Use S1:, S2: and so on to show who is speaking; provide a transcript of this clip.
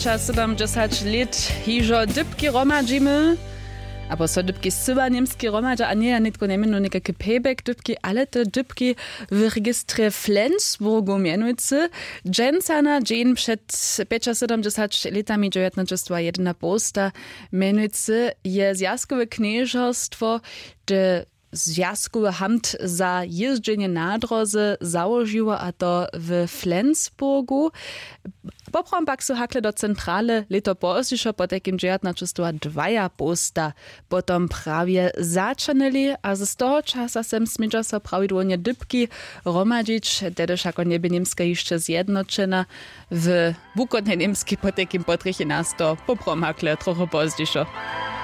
S1: Pecza 70 lat hižo dybki romadzimy, abo so dybki syba niemski romadza, a nie, nitko nemenu nekake payback dybki, ale te dybki w registrze Flensburgu mianujcy. Dżensana dzień przed Pecza 70 latami 1901 posta mianujcy je zjazkowe knieżostwo, de Związkowy Amt za jeżdżenie na drodze założyło, a to w Flensburgu. Poprom pak so hakle do centrale leto pozdějšo po takim 1902 posta potom prawie zaczynali, a z toho czasa sem smidžo so prawidłownie dybki romadzić, tedyż ako nieby niemska jeszcze zjednoczena w wukodnej niemskiej po takim po 13 poprom hakle trochę pozdějšo.